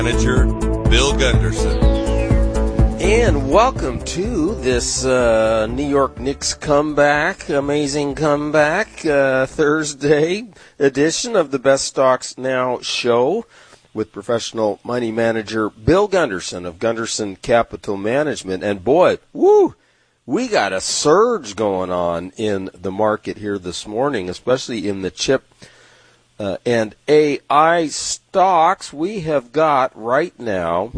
Manager Bill Gunderson. And welcome to this New York Knicks comeback, amazing comeback, Thursday edition of the Best Stocks Now show with professional money manager Bill Gunderson of Gunderson Capital Management. And boy, we got a surge going on in the market here this morning, especially in the chip and AI stocks. We have got right now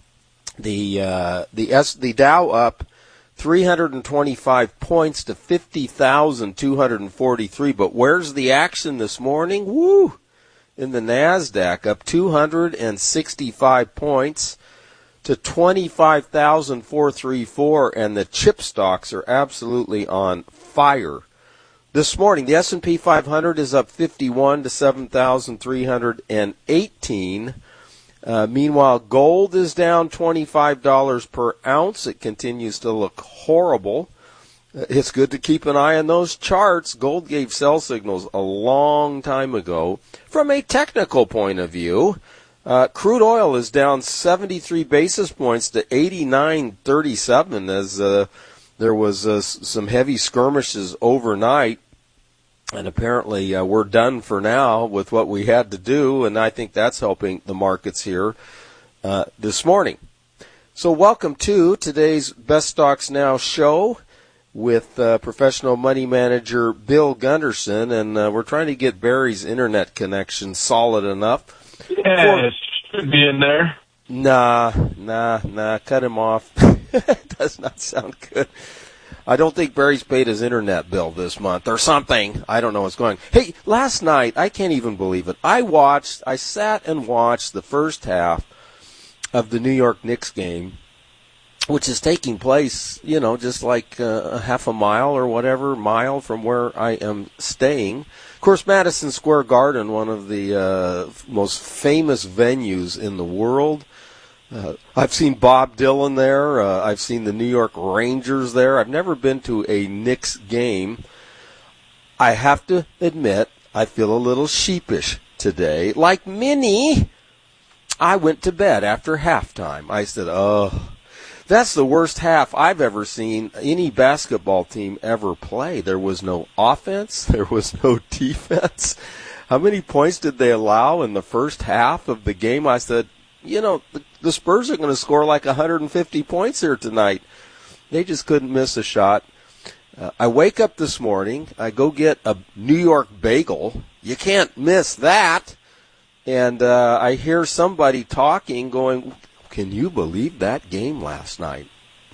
the Dow up 325 points to 50,243. But where's the action this morning? In the NASDAQ, up 265 points to 25,434, and the chip stocks are absolutely on fire. This morning, the S&P 500 is up 51 to 7,318. Meanwhile, gold is down $25 per ounce. It continues to look horrible. It's good to keep an eye on those charts. Gold gave sell signals a long time ago. From a technical point of view, crude oil is down 73 basis points to 89.37 as there was some heavy skirmishes overnight. And apparently we're done for now with what we had to do, and I think that's helping the markets here this morning. So welcome to today's Best Stocks Now show with professional money manager Bill Gunderson, and we're trying to get Barry's internet connection solid enough. Yeah, it should be in there. Nah, cut him off. It does not sound good. I don't think Barry's paid his internet bill this month or something. I don't know what's going on. Hey, last night, I can't even believe it. I sat and watched the first half of the New York Knicks game, which is taking place, just like a half a mile or whatever mile from where I am staying. Of course, Madison Square Garden, one of the most famous venues in the world. I've seen Bob Dylan there. I've seen the New York Rangers there. I've never been to a Knicks game. I have to admit, I feel a little sheepish today. Like many, I went to bed after halftime. I said, that's the worst half I've ever seen any basketball team ever play. There was no offense. There was no defense. How many points did they allow in the first half of the game? I said, the Spurs are going to score like 150 points here tonight. They just couldn't miss a shot. I wake up this morning. I go get a New York bagel. You can't miss that. And I hear somebody talking, going, "Can you believe that game last night?"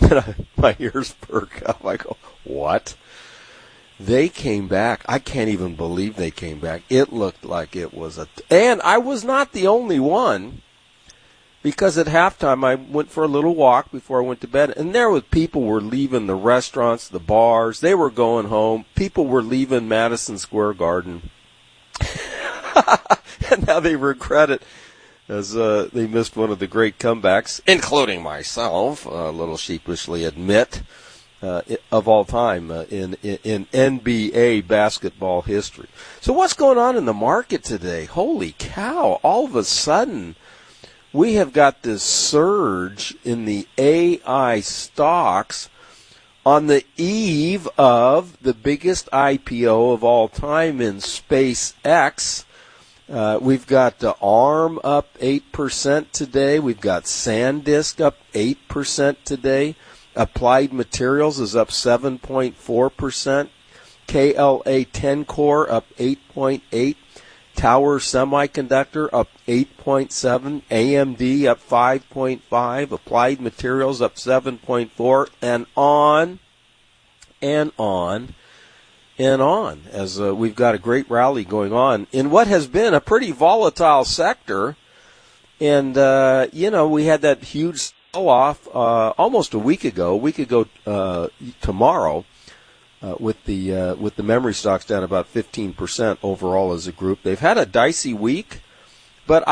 My ears perk up. I go, "What?" They came back. I can't even believe they came back. It looked like it was and I was not the only one. Because at halftime, I went for a little walk before I went to bed, and people were leaving the restaurants, the bars. They were going home. People were leaving Madison Square Garden. And now they regret it as they missed one of the great comebacks, including myself, a little sheepishly admit, of all time in NBA basketball history. So what's going on in the market today? Holy cow, all of a sudden, we have got this surge in the AI stocks on the eve of the biggest IPO of all time in SpaceX. We've got ARM up 8% today. We've got SanDisk up 8% today. Applied Materials is up 7.4%. KLA-Tencor up 8.8%. Tower Semiconductor up 8.7%, AMD up 5.5%, Applied Materials up 7.4%, and on and on and on, as we've got a great rally going on in what has been a pretty volatile sector. And, we had that huge sell-off almost a week ago tomorrow. With the memory stocks down about 15% overall as a group. They've had a dicey week.